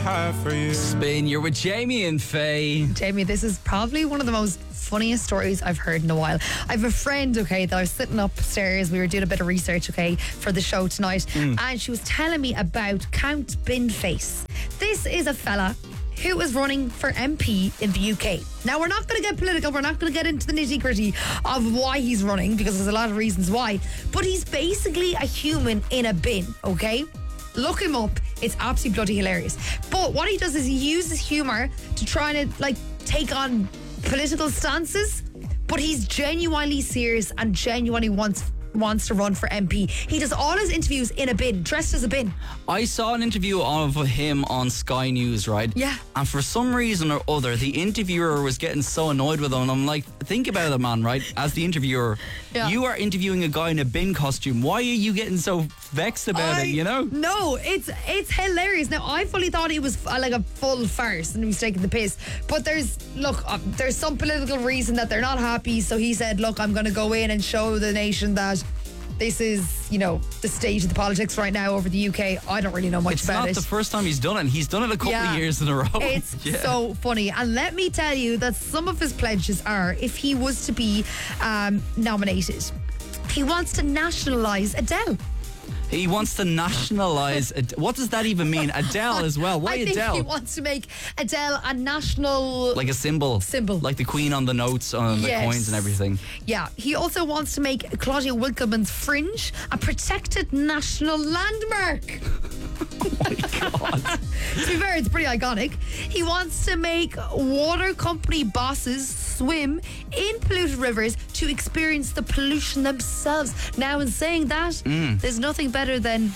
have for you. Spin, you're with Jamie and Faye. Jamie, this is probably one of the most funniest stories I've heard in a while. I have a friend, okay, that I was sitting upstairs. We were doing a bit of research, okay, for the show tonight. And she was telling me about Count Binface. This is a fella who is running for MP in the UK. Now, we're not going to get political. We're not going to get into the nitty gritty of why he's running, because there's a lot of reasons why. But he's basically a human in a bin, okay? Look him up. It's absolutely bloody hilarious. But what he does is he uses humour to try and take on political stances. But he's genuinely serious and genuinely wants to run for MP. He does all his interviews in a bin, dressed as a bin. I saw an interview of him on Sky News, right? Yeah. And for some reason or other, the interviewer was getting so annoyed with him. And I'm like, think about it, man, right? As the interviewer, you are interviewing a guy in a bin costume. Why are you getting so vexed about it, you know? No, it's hilarious. Now, I fully thought he was like a full farce and he was taking the piss. But there's some political reason that they're not happy. So he said, look, I'm going to go in and show the nation that this is, the state of the politics right now over the UK. I don't really know much about it. It's not the first time he's done it. He's done it a couple of years in a row. It's so funny. And let me tell you that some of his pledges are, if he was to be nominated, he wants to nationalise Adele. He wants to nationalise. What does that even mean? Adele as well. Why Adele? I think he wants to make Adele a national... Like a symbol. Like the Queen on the notes, on the coins and everything. Yeah. He also wants to make Claudia Winkleman's Fringe a protected national landmark. Oh my God. To be fair, it's pretty iconic. He wants to make water company bosses swim in polluted rivers to experience the pollution themselves. Now, in saying that, there's nothing better than,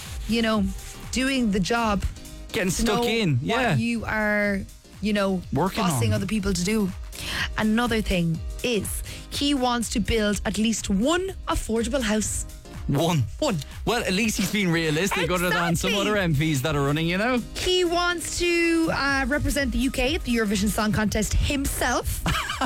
doing the job. Getting stuck in, what you are, working bossing on. other people to do. Another thing is he wants to build at least one affordable house. One. Well, at least he's being realistic other than some other MPs that are running, He wants to represent the UK at the Eurovision Song Contest himself.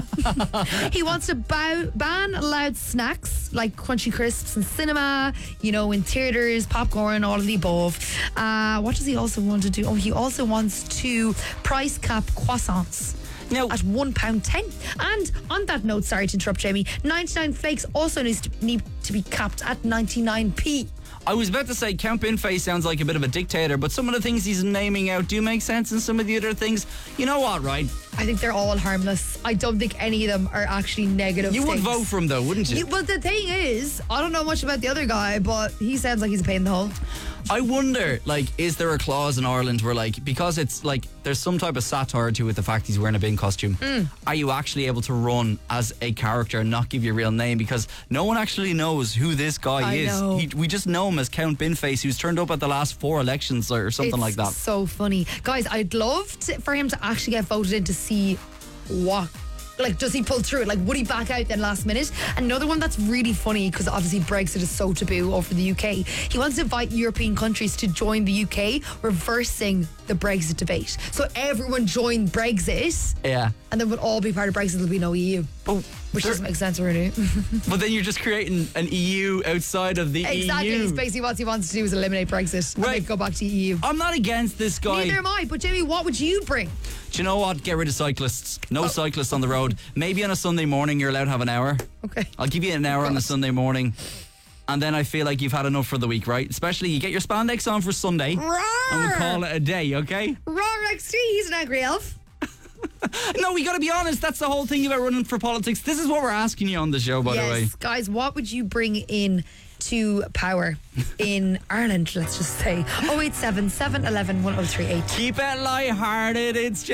He wants to ban loud snacks like crunchy crisps in cinema, in theatres, popcorn, all of the above. What does he also want to do? Oh, he also wants to price cap croissants. Now, at £1.10. And on that note, sorry to interrupt, Jamie, 99 flakes also need to be capped at 99p. I was about to say Count Binface sounds like a bit of a dictator, but some of the things he's naming out do make sense, and some of the other things, you know what, right? I think they're all harmless. I don't think any of them are actually negative You things. would vote for him though, wouldn't you? But the thing is, I don't know much about the other guy, but he sounds like he's a pain in the hole. I wonder, is there a clause in Ireland where, because it's there's some type of satire to it, the fact he's wearing a bin costume, are you actually able to run as a character and not give your real name? Because no one actually knows who this guy is. We just know him as Count Binface, who's turned up at the last 4 elections or something like that. It's so funny. Guys, I'd love for him to actually get voted in to see what... does he pull through it? Would he back out then last minute? Another one that's really funny, because obviously Brexit is so taboo over the UK. He wants to invite European countries to join the UK, reversing the Brexit debate. So everyone join Brexit. Yeah. And then we'll all be part of Brexit. There'll be no EU. Oh, which doesn't make sense, really. But then you're just creating an EU outside of the EU. Exactly. It's basically what he wants to do is eliminate Brexit. Right. And go back to EU. I'm not against this guy. Neither am I. But Jamie, what would you bring? Do you know what? Get rid of cyclists. No cyclists on the road. Maybe on a Sunday morning you're allowed to have an hour. Okay. I'll give you an hour on a Sunday morning. And then I feel like you've had enough for the week, right? Especially you get your spandex on for Sunday. Roar! And we'll call it a day, okay? Roar XT, he's an angry elf. No, we got to be honest. That's the whole thing about running for politics. This is what we're asking you on the show, by the way. Yes, guys, what would you bring in to power in Ireland, let's just say? 087 711 1038. Keep it lighthearted. It's